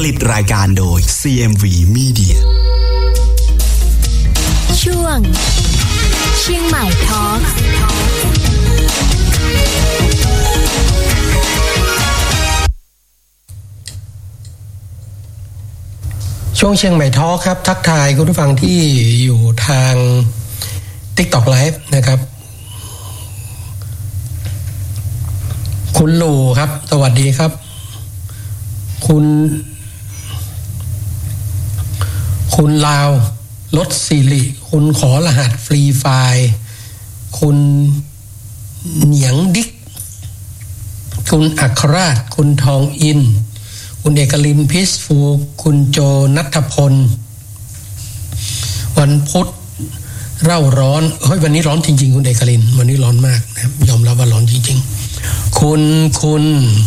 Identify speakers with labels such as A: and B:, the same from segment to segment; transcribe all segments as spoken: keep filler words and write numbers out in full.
A: ลิตรายการโดย ซี เอ็ม วี Media
B: ช่วงเชียงใหม่ทอล์ค
C: ช่วงเชียงใหม่ทอล์คครับทักทายคุณผู้ฟังที่อยู่ทาง TikTok Live นะครับคุณหลู่ครับสวัสดีครับคุณคุณลาวรถสิริคุณขอรหัสฟรีไฟล์คุณเหนียงดิ๊กคุณอัครราชคุณทองอินคุณเอกลินพิสฟูคุณโจนัทพลวันพุธเร่าร้อนเฮ้ยวันนี้ร้อนจริงๆคุณเอกลินวันนี้ร้อนมากนะยอมรับว่าร้อนจริงๆคุณคุณ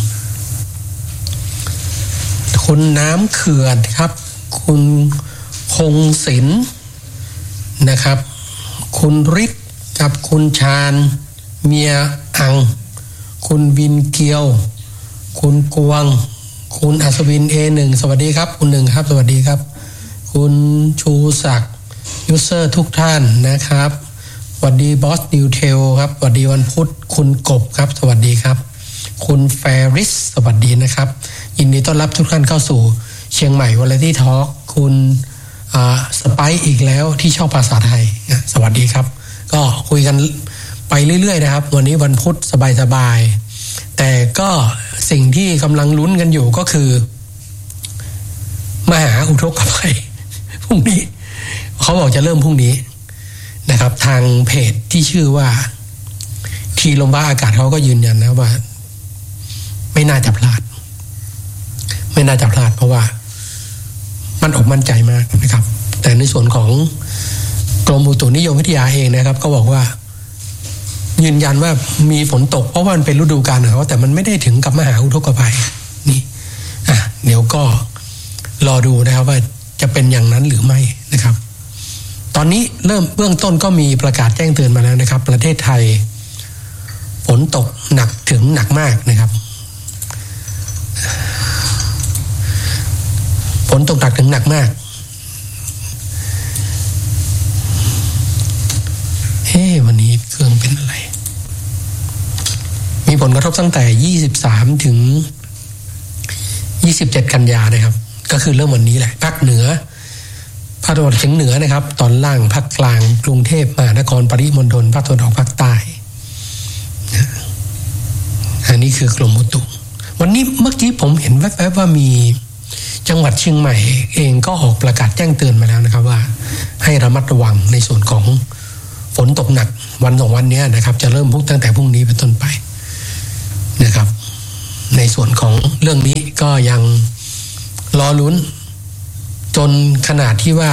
C: คุณน้ำเขื่อนครับคุณคงศิลป์นะครับคุณฤทธิ์กับคุณชาญเมียอังคุณวินเกียวคุณกวงคุณอัศวิน เอ หนึ่ง สวัสดีครับคุณหนึ่งครับสวัสดีครับคุณชูศักดิ์ยูเซอร์ทุกท่านนะครับสวัสดีบอสนิวเทลครับสวัสดีวันพุธคุณกบครับสวัสดีครับคุณแฟริสสวัสดีนะครับยินดีต้อนรับทุกท่านเข้าสู่เชียงใหม่วาไรตี้ทอล์คคุณสไปซ์อีกแล้วที่ชอบภาษาไทยสวัสดีครับก็คุยกันไปเรื่อยๆนะครับวันนี้วันพุธสบายๆแต่ก็สิ่งที่กำลังลุ้นกันอยู่ก็คือมหาอุทกภัยพรุ่งนี้เขาบอกจะเริ่มพรุ่งนี้นะครับทางเพจที่ชื่อว่าทีลมฟ้าอากาศเขาก็ยืนยันนะว่าไม่น่าจะพลาดไม่น่าจะพลาดเพราะว่ามันออกมั่นใจมากนะครับแต่ในส่วนของกรมอุตุนิยมวิทยาเองนะครับก็บอกว่ายืนยันว่ามีฝนตกเพราะว่ามันเป็นฤดูกาลของเขาแต่มันไม่ได้ถึงกับมหาอุทกภัยนี่อ่ะเดี๋ยวก็รอดูนะครับว่าจะเป็นอย่างนั้นหรือไม่นะครับตอนนี้เริ่มเบื้องต้นก็มีประกาศแจ้งเตือนมาแล้วนะครับประเทศไทยฝนตกหนักถึงหนักมากนะครับฝนตกหนักถึงหนักมากเฮ้วันนี้เครื่องเป็นอะไรมีผลกระทบตั้งแต่ยี่สิบสามถึงยี่สิบเจ็ดกันยานะครับก็คือเริ่มวันนี้แหละภาคเหนือภาคตะวันออกเฉียงเหนือนะครับตอนล่างภาคกลางกรุงเทพมหานครปริมณฑลภาคตะวันออกภาคใต้อันนี้คือกรมอุตุวันนี้เมื่อกี้ผมเห็นแวบๆว่ามีจังหวัดเชียงใหม่เองก็ออกประกาศแจ้งเตือนมาแล้วนะครับว่าให้ระมัดระวังในส่วนของฝนตกหนักวันสองวันนี้นะครับจะเริ่มพุ่งตั้งแต่พรุ่งนี้เป็นต้นไปนะครับในส่วนของเรื่องนี้ก็ยังรอลุ้นจนขนาดที่ว่า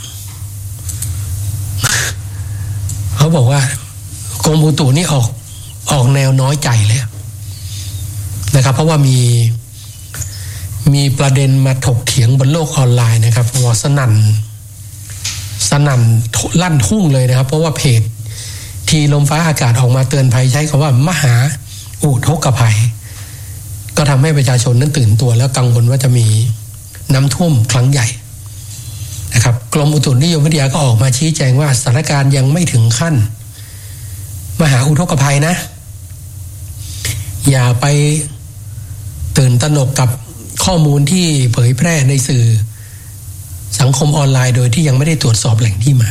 C: เขาบอกว่ากรมอุตุนี่ออกออกแนวน้อยใจเลยนะครับเพราะว่ามีมีประเด็นมาถกเถียงบนโลกออนไลน์นะครับว่าสนั่นสนั่นลั่นทุ่งเลยนะครับเพราะว่าเพจทีลมฟ้าอากาศออกมาเตือนภัยใช้คำว่ามหาอุทกภัยก็ทำให้ประชาชนนั้นตื่นตัวแล้วกังวลว่าจะมีน้ำท่วมครั้งใหญ่นะครับกรมอุตุนิยมวิทยาก็ออกมาชี้แจงว่าสถานการณ์ยังไม่ถึงขั้นมหาอุทกภัยนะอย่าไปตื่นตระหนกกับข้อมูลที่เผยแพร่ในสื่อสังคมออนไลน์โดยที่ยังไม่ได้ตรวจสอบแหล่งที่มา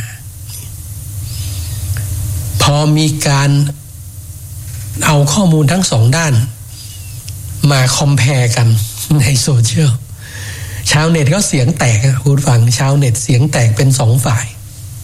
C: พอมีการเอาข้อมูลทั้งสองด้านมาคอมแพร์กันในโซเชียลชาวเน็ตก็เสียงแตกนะคุณฟังชาวเน็ตเสียงแตกเป็นสองฝ่าย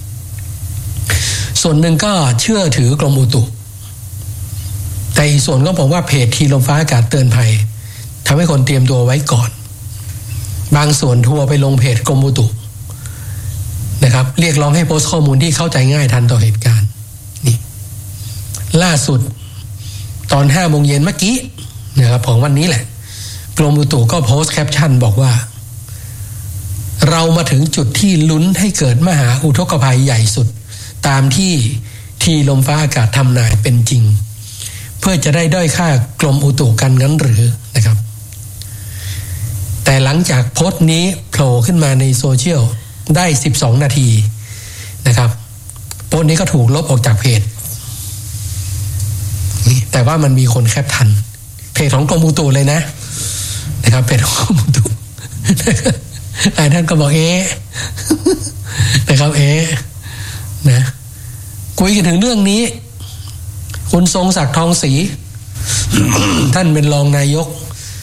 C: ส่วนหนึ่งก็เชื่อถือกรมอุตุแต่อีกส่วนก็บอกว่าเพจทีลมฟ้าอากาศเตือนภัยทำให้คนเตรียมตัวไว้ก่อนบางส่วนทัวร์ไปลงเพจกรมอุตุนะครับเรียกร้องให้โพสต์ข้อมูลที่เข้าใจง่ายทันต่อเหตุการณ์นี่ล่าสุดตอนห้าโมงเย็นเมื่อกี้นะครับของวันนี้แหละกรมอุตุก็โพสต์แคปชั่นบอกว่าเรามาถึงจุดที่ลุ้นให้เกิดมหาอุทกภัยใหญ่สุดตามที่ทีลมฟ้าอากาศทำนายเป็นจริงเพื่อจะได้ด้อยค่ากรมอุตุกันงั้นหรือนะครับ แต่แต่หลังจากโพสต์นี้โผล่ขึ้นมาในโซเชียลได้สิบสองนาทีนะครับโพสต์นี้ก็ถูกลบออกจากเพจแต่ว่ามันมีคนแคปทันเพจของกรมอุตุเลยนะนะครับเพจของกรมอุตุหลายท่านก็บอกเอ๊ะนะครับเอ๊ะนะคุยกันถึงเรื่องนี้คุณทรงศักดิ์ทองศรีท่านเป็นรองนายก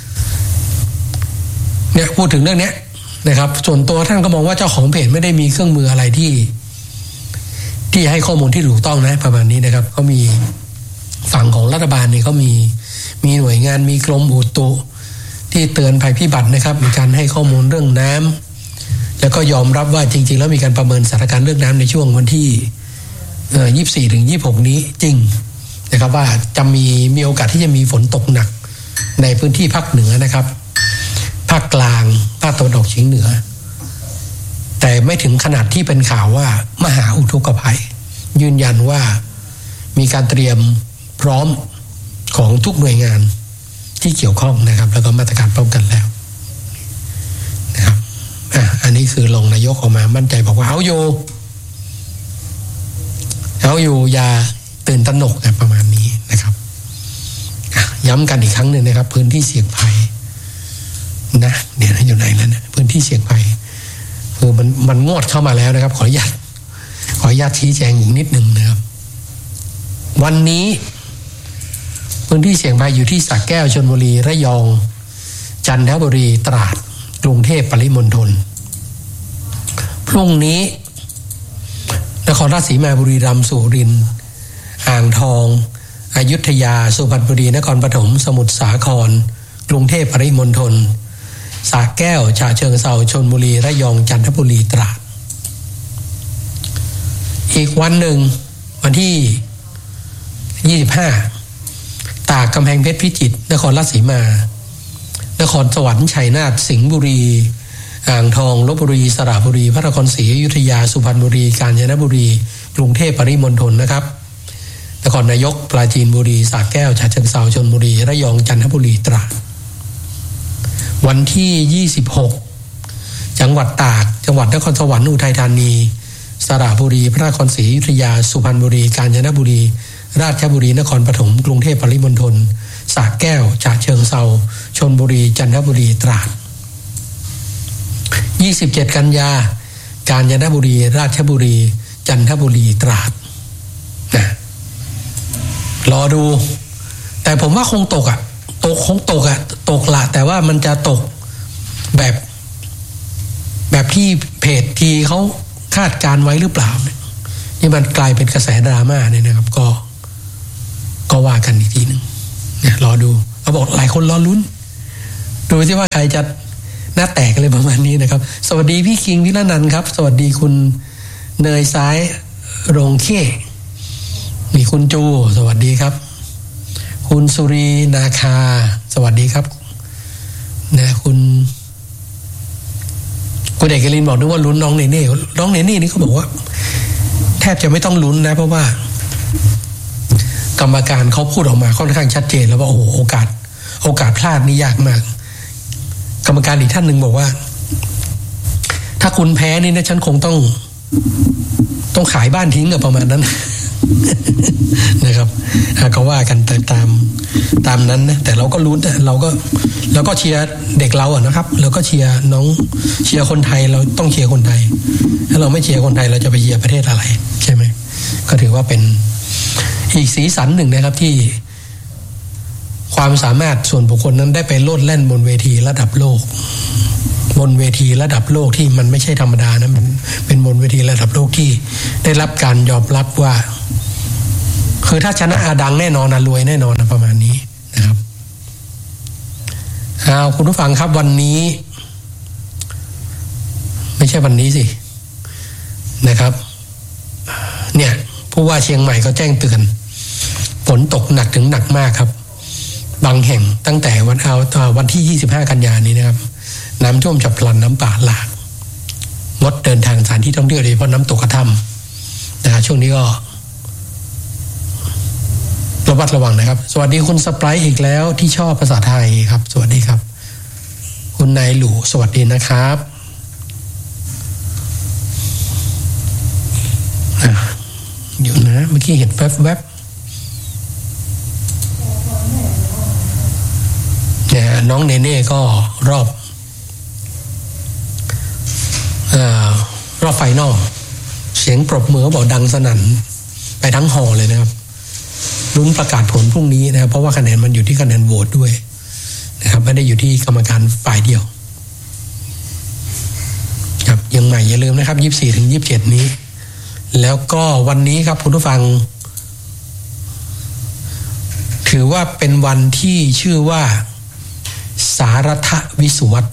C: เนี่ยพูดถึงเรื่องนี้นะครับส่วนตัวท่านก็มองว่าเจ้าของเพจไม่ได้มีเครื่องมืออะไรที่ที่ให้ข้อมูลที่ถูกต้องนะประมาณนี้นะครับเขามีฝั่งของรัฐบาลเนี่ยเขามีมีหน่วยงานมีกรมอุตุที่เตือนภัยพิบัตินะครับมีการให้ข้อมูลเรื่องน้ำแล้วก็ยอมรับว่าจริงๆแล้วมีการประเมินสถานการณ์เรื่องน้ำในช่วงวันที่เอ่อยี่สิบสี่ถึงยี่สิบหกนี้จริงนะครับว่าจะมีมีโอกาสที่จะมีฝนตกหนักในพื้นที่ภาคเหนือนะครับภาคกลางภาคตะวันออกเฉียงเหนือแต่ไม่ถึงขนาดที่เป็นข่าวว่ามหาอุทกภัยยืนยันว่ามีการเตรียมพร้อมของทุกหน่วยงานที่เกี่ยวข้องนะครับแล้วก็มาตรการป้องกันแล้วนะครับอ่ะอันนี้คือรองนายกออกมามั่นใจบอกว่าเอาอยู่เอาอยู่อย่าตื่นตระหนกนะประมาณนี้นะครับย้ำกันอีกครั้งหนึ่งนะครับพื้นที่เสี่ยงภัยนะเนี่ยอยู่ไหนแล้วเนี่ยพื้นที่เสี่ยงภัยคือมันมันงวดเข้ามาแล้วนะครับขออนุญาตขออนุญาตชี้แจงอีกนิดหนึ่งนะครับวันนี้พื้นที่เสี่ยงภัยอยู่ที่สระแก้วชลบุรีระยองจันทบุรีตราดกรุงเทพปริมณฑลพรุ่งนี้นครราชสีมาบุรีรัมย์สุรินทร์อ่างทองอยุธยาสุพรรณบุรีนครปฐมสมุทรสาครกรุงเทพปริมณฑลสระแก้วฉะเชิงเทราชลบุรีระยองจันทบุรีตราดอีกวันหนึ่งวันที่ยี่สิบห้าตากกำแพงเพชรพิจิตรนครราชสีมานครสวรรค์ชัยนาทสิงห์บุรีอ่างทองลพบุรีสระบุรีพระนครศรีอยุธยาสุพรรณบุรีกาญจนบุรีกรุงเทพปริมณฑลนะครับนครนายกปราจีนบุรีสระแก้วฉะเชิงเทราชลบุรีระยองจันทบุรีตราดวันที่ยี่สิบหกจังหวัดตากจังหวัดนครสวรรค์อุทัยธานีสระบุรีพระนครศรีอยุธยาสุพรรณบุรีกาญจนบุรีราชบุรีนครปฐมกรุงเทพปริมณฑลสระแก้วฉะเชิงเทราชลบุรีจันทบุรีตราดยี่สิบเจ็ดกันยากาญจนบุรีราชบุรีจันทบุรีตราดนะรอดูแต่ผมว่าคงตกอ่ะตกคงตกอ่ะตกละแต่ว่ามันจะตกแบบแบบที่เพจทีเขาคาดการไว้หรือเปล่าเนี่ยนี่มันกลายเป็นกระแสดราม่าเนี่ยนะครับก็ก็ว่ากันอีกทีหนึ่งเนี่ยรอดูเขาบอกหลายคนรอลุ้นดูสิว่าใครจะหน้าแตกอะไรประมาณนี้นะครับสวัสดีพี่คิงวิรนันท์ครับสวัสดีคุณเนยซ้ายโรงเค้มีคุณจูสวัสดีครับคุณสุรีนาคาสวัสดีครับนะคุณคุณเอกลินบอกด้วยว่าลุ้นน้องเนเน่น้องเนเน่นี่เขาบอกว่าแทบจะไม่ต้องลุ้นนะเพราะว่ากรรมการเขาพูดออกมาค่อนข้างชัดเจนแล้วว่าโอ้โหโอกาสโอกาสพลาดนี่ยากมากกรรมการอีกท่านหนึ่งบอกว่าถ้าคุณแพ้นี่นะฉันคงต้องต้องขายบ้านทิ้งกับประมาณนั้นนะครับเขาว่ากันตามตามตามนั้นนะแต่เราก็รู้นะเราก็เราก็เชียร์เด็กเราอ่ะนะครับเราก็เชียร์น้องเชียร์คนไทยเราต้องเชียร์คนไทยถ้าเราไม่เชียร์คนไทยเราจะไปเชียร์ประเทศอะไรใช่ไหมก็ถือว่าเป็นอีกสีสันหนึ่งนะครับที่ความสามารถส่วนบุคคลนั้นได้ไปโลดแล่นบนเวทีระดับโลกบนเวทีระดับโลกที่มันไม่ใช่ธรรมดานะมันเป็นบนเวทีระดับโลกที่ได้รับการยอมรับว่าคือถ้าชนะอาดังแน่นอนนะรวยแน่นอนนะประมาณนี้นะครับเอาคุณผู้ฟังครับวันนี้ไม่ใช่วันนี้สินะครับเนี่ยผู้ว่าเชียงใหม่ก็แจ้งเตือนฝนตกหนักถึงหนักมากครับบางแห่งตั้งแต่วันเอาวันที่ยี่สิบห้ากันยายนนี้นะครับน้ำท่วมฉับพลันน้ำป่าหลากงดเดินทางสถานที่ท่องเที่ยวโดยเฉพาะน้ำตกกระท่อมนะช่วงนี้ก็ระมัดระวังนะครับสวัสดีคุณสไปร์อีกแล้วที่ชอบภาษาไทยครับสวัสดีครับคุณนายหลู่สวัสดีนะครับอยู่นะเมื่อกี้เห็นแวบๆเนี่ยน้องเนเน่ก็รอบเอ่อรอบไฟนอลเสียงปรบมือบอกดังสนั่นไปทั้งหอเลยนะครับลุ้นประกาศผลพรุ่งนี้นะครับเพราะว่าคะแนนมันอยู่ที่คะแนนโหวตด้วยนะครับไม่ได้อยู่ที่กรรมการฝ่ายเดียวครับยังใหม่อย่าลืมนะครับยี่สิบสี่ถึงยี่สิบเจ็ดนี้แล้วก็วันนี้ครับคุณผู้ฟังถือว่าเป็นวันที่ชื่อว่าสารัฐวิสุวัต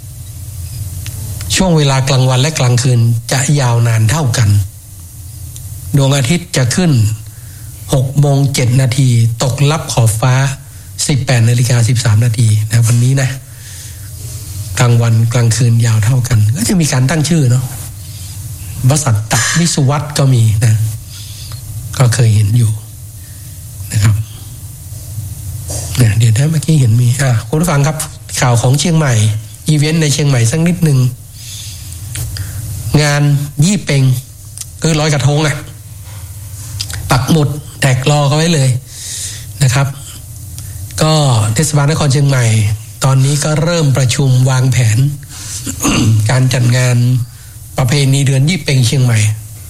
C: ช่วงเวลากลางวันและกลางคืนจะยาวนานเท่ากันดวงอาทิตย์จะขึ้นหกโมงเจ็ดนาทีตกลับขอบฟ้าสิบแปดนาฬิกาสิบสามนาทีนะวันนี้นะกลางวันกลางคืนยาวเท่ากันก็จะมีการตั้งชื่อเนาะวสันตวิสุวัตก็มีนะก็เคยเห็นอยู่นะครับเนี่ยเดี๋ยวนะเมื่อกี้เห็นมีอ่ะคุณผู้ฟังครับข่าวของเชียงใหม่อีเวนต์ในเชียงใหม่สักนิดหนึ่งงานยี่เป็งคือลอยกระทงอ่ะปักหมุดแท็กรอเขาไว้เลยนะครับก็เทศบาลนครเชียงใหม่ตอนนี้ก็เริ่มประชุมวางแผน การจัดงานประเพณีเดือนยี่เป็งเชียงใหม่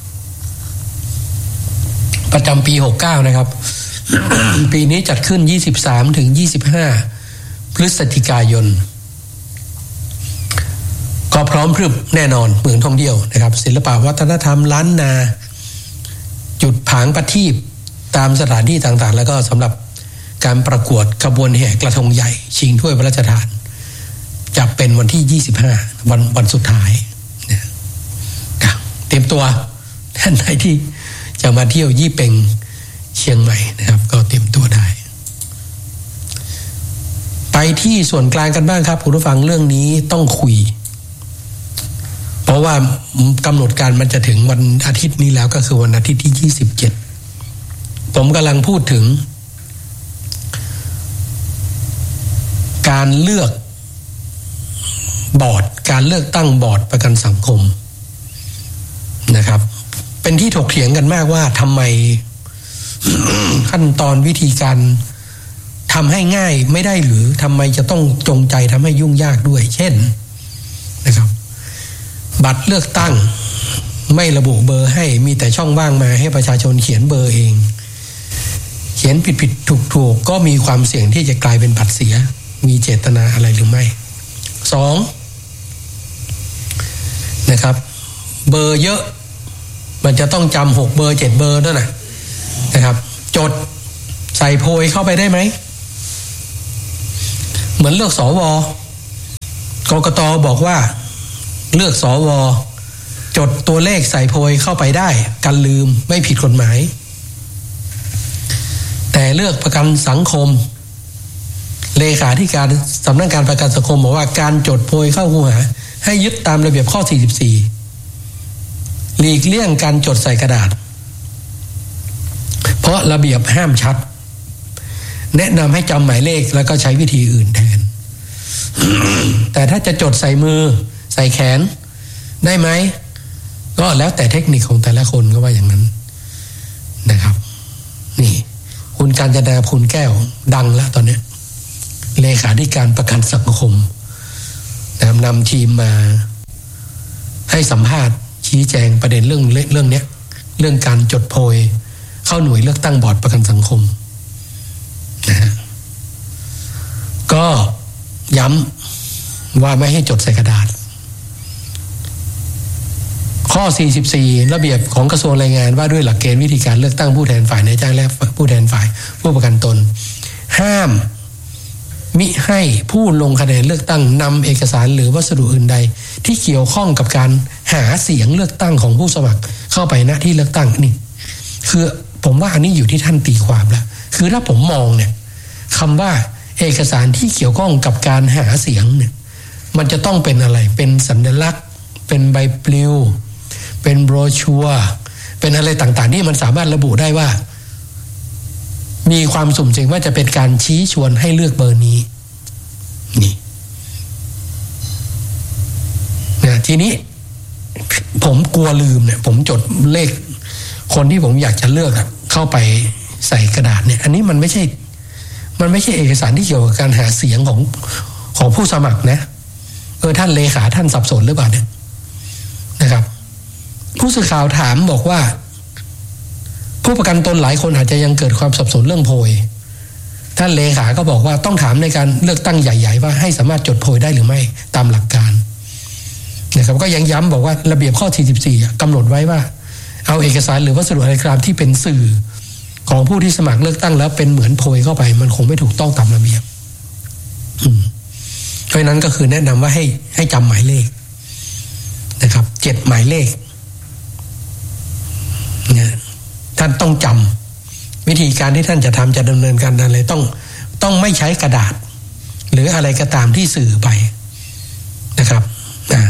C: ประจำปีหกสิบเก้านะครับ ปีนี้จัดขึ้นยี่สิบสามถึงยี่สิบห้าพฤศจิกายนก็พร้อมพรึบแน่นอนเมืองท่องเที่ยวนะครับศิลปะวัฒนธรรมล้านนาจุดผางประทีปตามสถานที่ต่างๆแล้วก็สำหรับการประกวดขบวนแห่กระทงใหญ่ชิงถ้วยพระราชทานจะเป็นวันที่ยี่สิบห้าวันวันสุดท้ายนะเตรียมตัวท่านใดที่จะมาเที่ยวยี่เป็งเชียงใหม่นะครับก็เตรียมตัวได้ไปที่ส่วนกลางกันบ้างครับคุณผู้ฟังเรื่องนี้ต้องคุยเพราะว่ากำหนดการมันจะถึงวันอาทิตย์นี้แล้วก็คือวันอาทิตย์ที่ยี่สิบเจ็ดผมกำลังพูดถึงการเลือกบอร์ดการเลือกตั้งบอร์ดประกันสังคมนะครับเป็นที่ถกเถียงกันมากว่าทำไม ขั้นตอนวิธีการทำให้ง่ายไม่ได้หรือทำไมจะต้องจงใจทำให้ยุ่งยากด้วยเช่นนะครับบัตรเลือกตั้งไม่ระบุเบอร์ให้มีแต่ช่องว่างมาให้ประชาชนเขียนเบอร์เองเขียนผิดผิดถูกถูกก็มีความเสี่ยงที่จะกลายเป็นบัตรเสียมีเจตนาอะไรหรือไม่สองนะครับเบอร์เยอะมันจะต้องจำหกเบอร์เจ็ดเบอร์นั่นน่ะนะครับจดใส่โพยเข้าไปได้ไหมเหมือนเลือกสวกกตบอกว่าเลือกสวจดตัวเลขใส่โพยเข้าไปได้กันลืมไม่ผิดกฎหมายแต่เลือกประกันสังคมเลขาธิการสำนักงานประกันสังคมบอกว่าการจดโพยเข้าคูหาให้ยึดตามระเบียบข้อสี่สิบสี่หลีกเลี่ยงการจดใส่กระดาษเพราะระเบียบห้ามชัดแนะนำให้จำหมายเลขแล้วก็ใช้วิธีอื่นแทน แต่ถ้าจะจดใส่มือใส่แขนได้ไหมก็แล้วแต่เทคนิคของแต่ละคนก็ว่าอย่างนั้นนะครับนี่คุณกาญจนาพูนแก้วดังแล้วตอนนี้เลขาธิการประกันสังคมนำทีมมาให้สัมภาษณ์ชี้แจงประเด็นเรื่องเรื่องนี้เรื่องการจดโพยเข้าหน่วยเลือกตั้งบอร์ดประกันสังคมนะฮะก็ย้ำว่าไม่ให้จดใส่กระดาษข้อสี่สิบสี่ระเบียบของกระทรวงแรงงานว่าด้วยหลักเกณฑ์วิธีการเลือกตั้งผู้แทนฝ่ายนายจ้างและผู้แทนฝ่ายผู้ประกันตนห้ามมิให้ผู้ลงคะแนนเลือกตั้งนำเอกสารหรือวัสดุอื่นใดที่เกี่ยวข้องกับการหาเสียงเลือกตั้งของผู้สมัครเข้าไปณที่เลือกตั้งนี่คือผมว่าอันนี้อยู่ที่ท่านตีความแล้วคือถ้าผมมองเนี่ยคำว่าเอกสารที่เกี่ยวข้องกับการหาเสียงเนี่ยมันจะต้องเป็นอะไรเป็นสัญลักษณ์เป็นใบปลิวเป็นโบรชัวร์เป็นอะไรต่างๆที่มันสามารถระบุได้ว่ามีความสุ่มเสี่ยงว่าจะเป็นการชี้ชวนให้เลือกเบอร์นี้นี่ทีนี้ผมกลัวลืมเนี่ยผมจดเลขคนที่ผมอยากจะเลือกเข้าไปใส่กระดาษเนี่ยอันนี้มันไม่ใช่มันไม่ใช่เอกสารที่เกี่ยวกับการหาเสียงของของผู้สมัครนะเออท่านเลขาท่านสับสนหรือเปล่าเนี่ยนะครับผู้สื่อข่าวถามบอกว่าผู้ประกันตนหลายคนอาจจะยังเกิดความสับสนเรื่องโพยท่านเลขาก็บอกว่าต้องถามในการเลือกตั้งใหญ่ๆว่าให้สามารถจดโพยได้หรือไม่ตามหลักการนะครับก็ยังย้ำบอกว่าระเบียบข้อที่สิบสี่กำหนดไว้ว่าเอาเอกสารหรือวัสดุอะไรกลางที่เป็นสื่อของผู้ที่สมัครเลือกตั้งแล้วเป็นเหมือนโพยเข้าไปมันคงไม่ถูกต้องตามระเบียบเพราะนั้นก็คือแนะนำว่าให้ให้จำหมายเลขนะครับเจ็ดหมายเลขเนี่ยท่านต้องจำวิธีการที่ท่านจะทำจะดำเนินการอะไรต้องต้องไม่ใช้กระดาษหรืออะไรก็ตามที่สื่อไปนะครับอ่า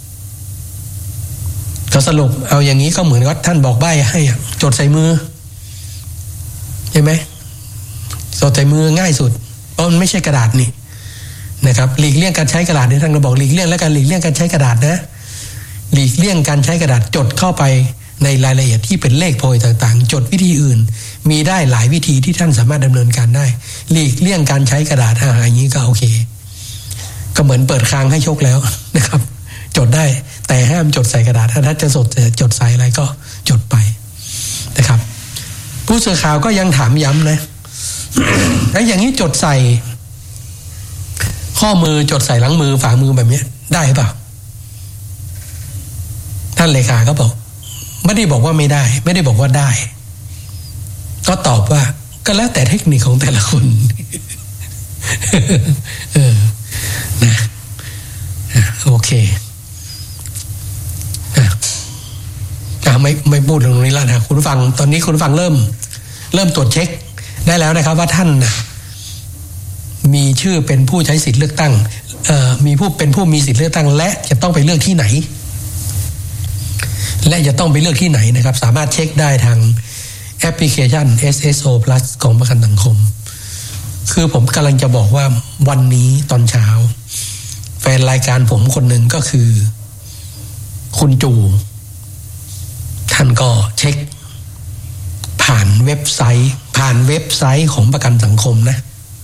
C: ก็สรุปเอาอย่างนี้ก็เหมือนกับท่านบอกใบ้ให้จดใส่มือใช่ไหมจดใส่มือง่ายสุดเพราะมันไม่ใช่กระดาษนี่นะครับหลีกเลี่ยงการใช้กระดาษนี่ท่านก็บอกหลีกเลี่ยงและการหลีกเลี่ยงการใช้กระดาษนะหลีกเลี่ยงการใช้กระดาษจดเข้าไปในรายละเอียดที่เป็นเลขโพยต่างๆจดวิธีอื่นมีได้หลายวิธีที่ท่านสามารถดำเนินการได้หลีกเลี่ยงการใช้กระดาษอ่าอย่างนี้ก็โอเคก็เหมือนเปิดคลังให้โชคแล้วนะครับจดได้แต่ห้ามจดใส่กระดาษถ้าท่านจะจดจดใส่อะไรก็จดไปนะครับผู้สื่อข่าวก็ยังถามย้ำนะ แล้วอย่างนี้จดใส่ข้อมือจดใส่หลังมือฝ่ามือแบบนี้ได้เปล่าท่านเลขาก็บอกไม่ได้บอกว่าไม่ได้ไม่ได้บอกว่าได้ก็ตอบว่าก็แล้วแต่เทคนิคของแต่ละคน เออนะโอเคอ่ะไม่ไม่พูดตรงนี้แล้วนะคุณผู้ฟังตอนนี้คุณผู้ฟังเริ่มเริ่มตรวจเช็คได้แล้วนะครับว่าท่านนะมีชื่อเป็นผู้ใช้สิทธิ์เลือกตั้งเอ่อมีผู้เป็นผู้มีสิทธิ์เลือกตั้งและจะต้องไปเลือกที่ไหนและจะต้องไปเลือกที่ไหนนะครับสามารถเช็คได้ทางแอปพลิเคชัน เอส เอส โอ Plus ของประกันสังคมคือผมกำลังจะบอกว่าวันนี้ตอนเช้าแฟนรายการผมคนหนึ่งก็คือคุณจูท่านก็เช็คผ่านเว็บไซต์ผ่านเว็บไซต์ของประกันสังคมนะ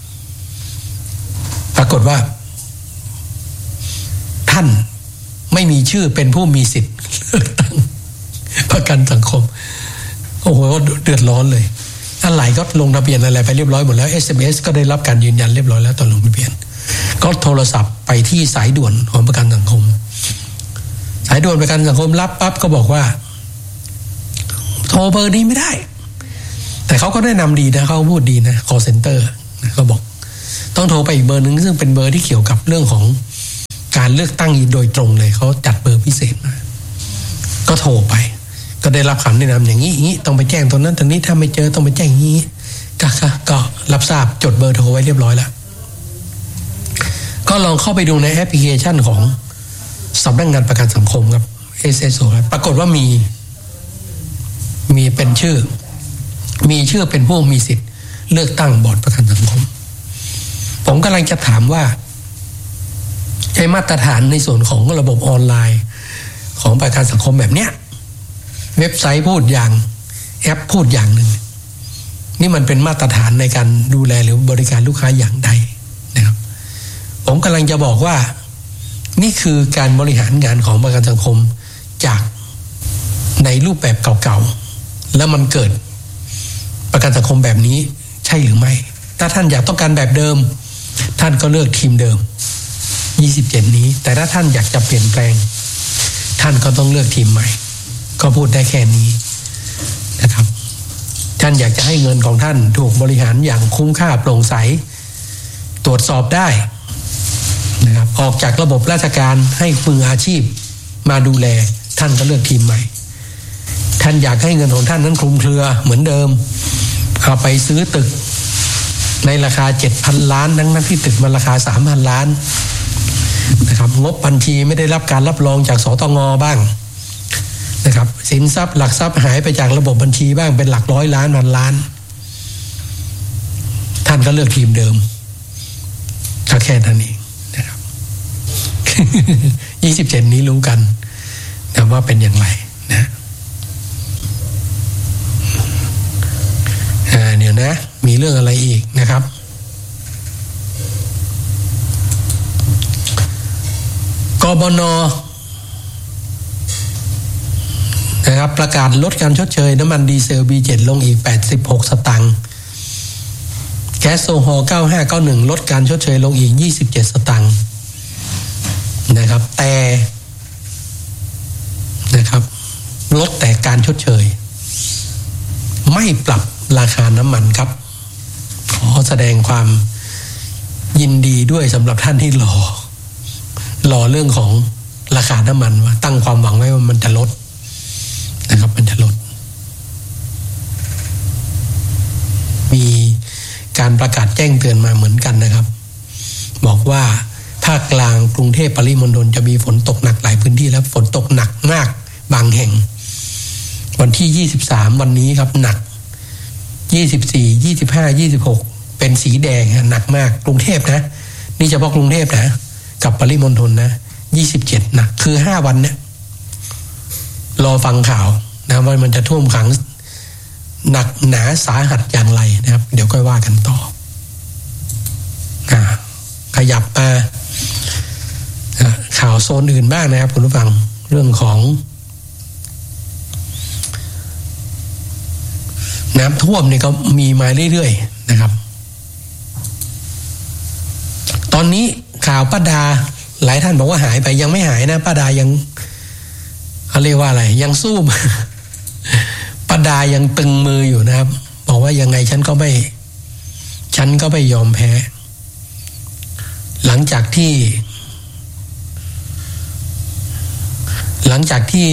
C: ปรากฏว่าท่านไม่มีชื่อเป็นผู้มีสิทธิ์เลือกตั้งประกันสังคมโอ้โหเดือดร้อนเลยอะไรก็ลงทะเบียนอะไรไปเรียบร้อยหมดแล้ว เอส เอ็ม เอส ก็ได้รับการยืนยันเรียบร้อยแล้วตอนลงทะเบียนก็โทรศัพท์ไปที่สายด่วนของประกันสังคมสายด่วนประกันสังคมรับปั๊บก็บอกว่าโทรเบอร์นี้ไม่ได้แต่เขาก็แนะนำดีนะเขาพูดดีนะ call center เขาบอกต้องโทรไปอีกเบอร์นึงซึ่งเป็นเบอร์ที่เกี่ยวกับเรื่องของการเลือกตั้งโดยตรงเลยเขาจัดเบอร์พิเศษมาก็โทรไปก็ได้รับคำแนะนำอย่างนี้อย่างนี้ต้องไปแจ้งตรงนั้นตรงนี้ถ้าไม่เจอต้องไปแจ้งอย่างนี้ก็ก็รับทราบจดเบอร์โทรไว้เรียบร้อยแล้วก็ลองเข้าไปดูในแอปพลิเคชันของสำนักงานประกันสังคมครับ เอส เอส โอ ปรากฏว่ามีมีเป็นชื่อมีชื่อเป็นผู้มีสิทธิ์เลือกตั้งบอร์ดประกันสังคมผมกำลังจะถามว่าใช้มาตรฐานในส่วนของระบบออนไลน์ของประกันสังคมแบบเนี้ยเว็บไซต์พูดอย่างแอปพูดอย่างหนึ่งนี่มันเป็นมาตรฐานในการดูแลหรือบริการลูกค้าอย่างใดนะครับผมกำลังจะบอกว่านี่คือการบริหารงานของประกันสังคมจากในรูปแบบเก่าๆแล้วมันเกิดประกันสังคมแบบนี้ใช่หรือไม่ถ้าท่านอยากต้องการแบบเดิมท่านก็เลือกทีมเดิมยี่สิบเจ็ดนี้แต่ถ้าท่านอยากจะเปลี่ยนแปลงท่านก็ต้องเลือกทีมใหม่ก็พูดได้แค่นี้นะครับท่านอยากจะให้เงินของท่านถูกบริหารอย่างคุ้มค่าโปร่งใสตรวจสอบได้นะครับออกจากระบบราชการให้มืออาชีพมาดูแลท่านก็เลือกทีมใหม่ท่านอยากให้เงินของท่านนั้นคลุมเครือเหมือนเดิมเอาไปซื้อตึกในราคา เจ็ดพัน ล้านทั้งนั้นที่ตึกมันราคา สามพัน ล้านนะครับงบบัญชีไม่ได้รับการรับรองจากสตง.บ้างนะครับสินทรัพย์หลักทรัพย์หายไปจากระบบบัญชีบ้างเป็นหลักร้อยล้านพันล้านท่านก็เลือกทีมเดิมก็แค่นั้นเองนะครับยี่สิบเจ็ดนี้รู้กันนะว่าเป็นอย่างไรนะอ่าเดี๋ยวนะมีเรื่องอะไรอีกนะครับกบน.นะครับประกาศลดการชดเชยน้ำมันดีเซล บี เจ็ด ลงอีกแปดสิบหกสตางค์แก๊สโซฮอล์เก้าห้าเก้าหนึ่งลดการชดเชยลงอีกยี่สิบเจ็ดสตางค์นะครับแต่นะครับลดแต่การชดเชยไม่ปรับราคาน้ำมันครับขอแสดงความยินดีด้วยสำหรับท่านที่รอรอเรื่องของราคาน้ำมันว่าตั้งความหวังไว้ว่ามันจะลดนะครับมันจะลดมีการประกาศแจ้งเตือนมาเหมือนกันนะครับบอกว่าภาคกลางกรุงเทพปริมณฑลจะมีฝนตกหนักหลายพื้นที่และฝนตกหนักมากบางแห่งวันที่ยี่สิบสามวันนี้ครับหนักยี่สิบสี่ ยี่สิบห้า ยี่สิบหกเป็นสีแดงหนักมากกรุงเทพนะนี่เฉพาะกรุงเทพนะกับปริมณฑลนะยี่สิบเจ็ดหนักคือห้าวันเนี่ยรอฟังข่าวนะว่ามันจะท่วมขังหนักหนาสาหัสอย่างไรนะครับเดี๋ยวค่อยว่ากันต่ออ่าขยับมาข่าวโซนอื่นบ้างนะครับคุณผู้ฟังเรื่องของน้ำท่วมนี่ก็มีมาเรื่อยๆนะครับตอนนี้ข่าวป้าดาหลายท่านบอกว่าหายไปยังไม่หายนะป้าดายังเขาเรียกว่าอะไรยังสู้ป้าดายังตึงมืออยู่นะครับบอกว่ายังไงฉันก็ไม่ฉันก็ไม่ยอมแพ้หลังจากที่หลังจากที่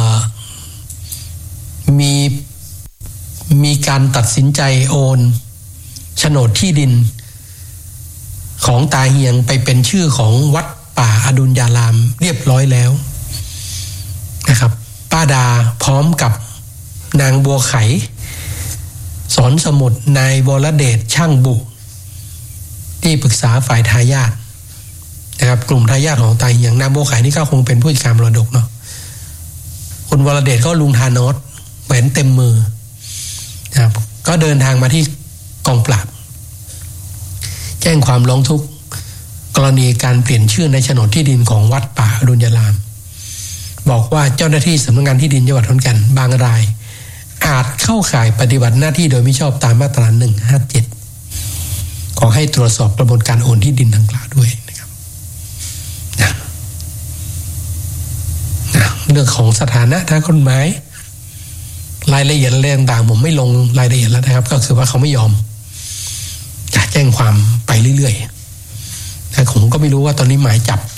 C: มีมีการตัดสินใจโอนโฉนดที่ดินของตาเฮียงไปเป็นชื่อของวัดป่าอดุลยารามเรียบร้อยแล้วนะครับป้าดาพร้อมกับนางบัวไขสอนสมุทรนายวรเดชช่างบุที่ปรึกษาฝ่ายทายาทนะครับกลุ่มทายาทของตาเฮียงนางบัวไขนี่ก็คงเป็นผู้จัดการมรดกเนาะคุณวรเดชก็ลุงธานอสแหวนเต็มมือนะครับก็เดินทางมาที่กองปราบแจ้งความร้องทุกข์กรณีการเปลี่ยนชื่อในโฉนดที่ดินของวัดป่าอดุลยารามบอกว่าเจ้าหน้าที่สำนักงานที่ดินจังหวัดขอนแก่นบางรายอาจเข้าข่ายปฏิบัติหน้าที่โดยมิชอบตามมาตราหนึ่งห้าเจ็ดขอให้ตรวจสอบกระบวนการโอนที่ดินดังกล่าวด้วยนะครับนะนะเรื่องของสถานะทางกฎหมายรายละเอียดอะไรต่างๆผมไม่ลงรายละเอียดแล้วนะครับก็คือว่าเขาไม่ยอมจะแจ้งความไปเรื่อยๆแต่ผมก็ไม่รู้ว่าตอนนี้หมายจับ